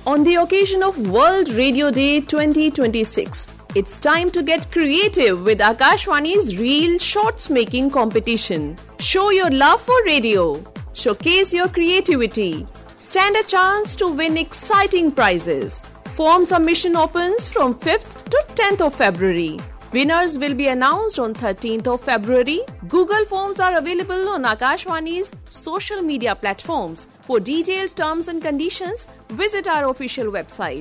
On the occasion of World Radio Day 2026, it's time to get creative with Akashvani's Reel Shorts Making Competition. Show your love for radio. Showcase your creativity. Stand a chance to win exciting prizes. Form submission opens from 5th to 10th of February. Winners will be announced on 13th of February. Google Forms are available on Akashvani's social media platforms. For detailed terms and conditions, visit our official website.